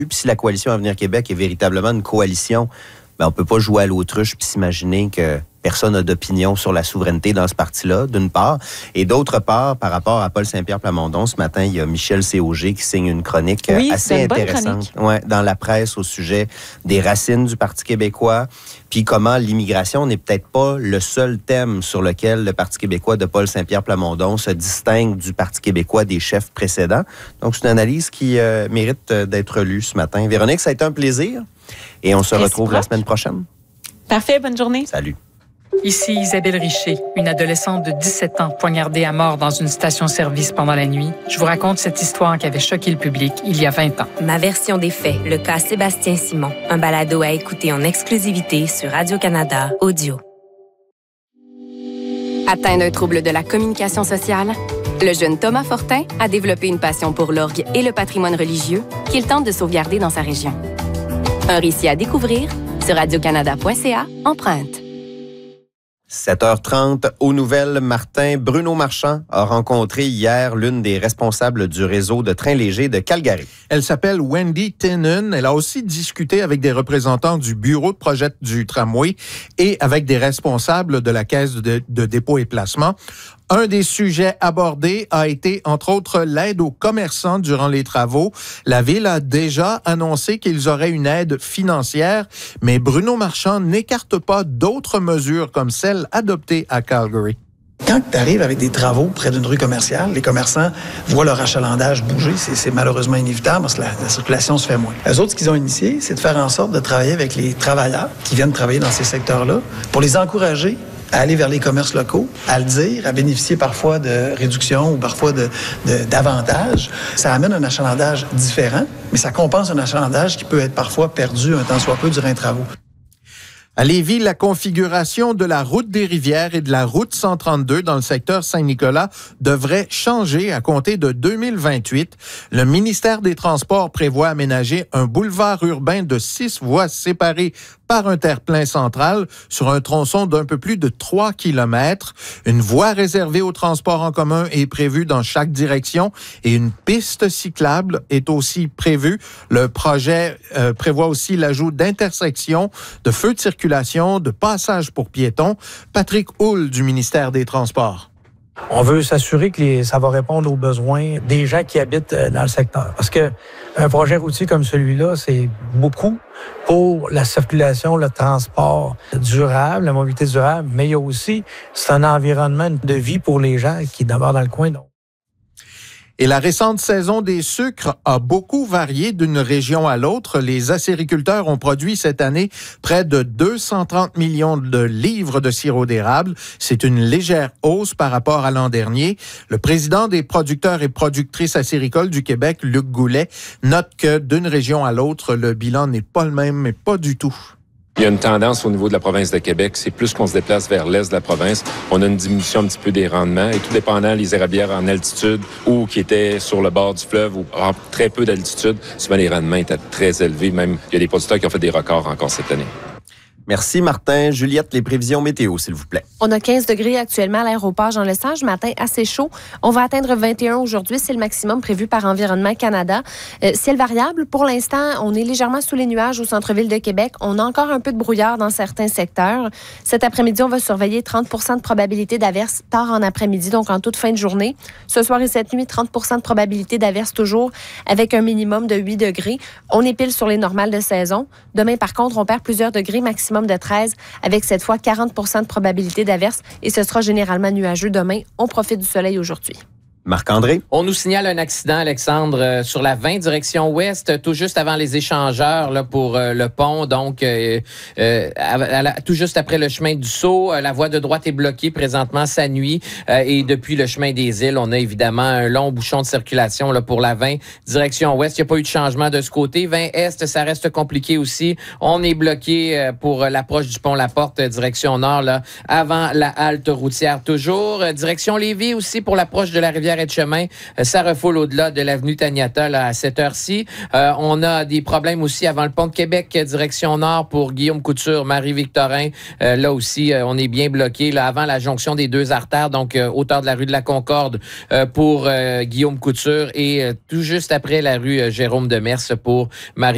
Puis si la coalition Avenir Québec est véritablement une coalition, on ne peut pas jouer à l'autruche puis s'imaginer que personne n'a d'opinion sur la souveraineté dans ce parti-là, d'une part. Et d'autre part, par rapport à Paul Saint-Pierre Plamondon, ce matin, il y a Michel C.O.G. qui signe une chronique assez intéressante dans la presse au sujet des racines du Parti québécois, puis comment l'immigration n'est peut-être pas le seul thème sur lequel le Parti québécois de Paul Saint-Pierre Plamondon se distingue du Parti québécois des chefs précédents. Donc, c'est une analyse qui mérite d'être lue ce matin. Véronique, ça a été un plaisir et on se retrouve la semaine prochaine. Parfait, bonne journée. Salut. Ici Isabelle Richer, une adolescente de 17 ans poignardée à mort dans une station-service pendant la nuit. Je vous raconte cette histoire qui avait choqué le public il y a 20 ans. Ma version des faits, le cas Sébastien Simon. Un balado à écouter en exclusivité sur Radio-Canada Audio. Atteint d'un trouble de la communication sociale, le jeune Thomas Fortin a développé une passion pour l'orgue et le patrimoine religieux qu'il tente de sauvegarder dans sa région. Un récit à découvrir sur radiocanada.ca, empreinte. 7h30, aux nouvelles, Bruno Marchand a rencontré hier l'une des responsables du réseau de trains légers de Calgary. Elle s'appelle Wendy Tenen. Elle a aussi discuté avec des représentants du bureau de projet du tramway et avec des responsables de la Caisse de dépôt et placement. Un des sujets abordés a été, entre autres, l'aide aux commerçants durant les travaux. La Ville a déjà annoncé qu'ils auraient une aide financière, mais Bruno Marchand n'écarte pas d'autres mesures comme celles adoptées à Calgary. Quand tu arrives avec des travaux près d'une rue commerciale, les commerçants voient leur achalandage bouger. C'est malheureusement inévitable parce que la circulation se fait moins. Eux autres, ce qu'ils ont initié, c'est de faire en sorte de travailler avec les travailleurs qui viennent travailler dans ces secteurs-là pour les encourager à aller vers les commerces locaux, à le dire, à bénéficier parfois de réductions ou parfois d'avantages. Ça amène un achalandage différent, mais ça compense un achalandage qui peut être parfois perdu un temps soit peu durant les travaux. À Lévis, la configuration de la route des Rivières et de la route 132 dans le secteur Saint-Nicolas devrait changer à compter de 2028. Le ministère des Transports prévoit aménager un boulevard urbain de 6 voies séparées par un terre-plein central sur un tronçon d'un peu plus de 3 kilomètres. Une voie réservée au transport en commun est prévue dans chaque direction et une piste cyclable est aussi prévue. Le projet prévoit aussi l'ajout d'intersections, de feux de circulation, de passages pour piétons. Patrick Houle du ministère des Transports. On veut s'assurer que ça va répondre aux besoins des gens qui habitent dans le secteur. Parce que un projet routier comme celui-là, c'est beaucoup pour la circulation, le transport durable, la mobilité durable, mais il y a aussi, c'est un environnement de vie pour les gens qui demeurent dans le coin. Donc. Et la récente saison des sucres a beaucoup varié d'une région à l'autre. Les acériculteurs ont produit cette année près de 230 millions de livres de sirop d'érable. C'est une légère hausse par rapport à l'an dernier. Le président des producteurs et productrices acéricoles du Québec, Luc Goulet, note que d'une région à l'autre, le bilan n'est pas le même, mais pas du tout. Il y a une tendance au niveau de la province de Québec. C'est plus qu'on se déplace vers l'est de la province. On a une diminution un petit peu des rendements. Et tout dépendant, les érablières en altitude ou qui étaient sur le bord du fleuve ou en très peu d'altitude, souvent les rendements étaient très élevés. Même, il y a des producteurs qui ont fait des records encore cette année. Merci, Martin. Juliette, les prévisions météo, s'il vous plaît. On a 15 degrés actuellement à l'aéroport Jean-Lesage. Matin, assez chaud. On va atteindre 21 aujourd'hui. C'est le maximum prévu par Environnement Canada. Ciel variable. Pour l'instant, on est légèrement sous les nuages au centre-ville de Québec. On a encore un peu de brouillard dans certains secteurs. Cet après-midi, on va surveiller 30 % de probabilité d'averse tard en après-midi, donc en toute fin de journée. Ce soir et cette nuit, 30 % de probabilité d'averse toujours avec un minimum de 8 degrés. On est pile sur les normales de saison. Demain, par contre, on perd plusieurs degrés, maximum de 13, avec cette fois 40 % de probabilité d'averse et ce sera généralement nuageux demain. On profite du soleil aujourd'hui. Marc-André? On nous signale un accident, Alexandre, sur la 20 direction ouest, tout juste avant les échangeurs là, pour le pont, donc tout juste après le chemin du Sceau. La voie de droite est bloquée présentement, ça nuit. Et depuis le chemin des îles, on a évidemment un long bouchon de circulation là, pour la 20 direction ouest. Il n'y a pas eu de changement de ce côté. 20 est, ça reste compliqué aussi. On est bloqué pour l'approche du pont La Porte, direction nord, là, avant la halte routière toujours. Direction Lévis aussi pour l'approche de la rivière Etchemin, ça refoule au-delà de l'avenue Taniata là, à cette heure-ci. On a des problèmes aussi avant le pont de Québec, direction nord pour Guillaume Couture, Marie-Victorin. Là aussi, on est bien bloqué là, avant la jonction des deux artères, donc hauteur de la rue de la Concorde pour Guillaume Couture et tout juste après la rue Jérôme Demers pour Marie.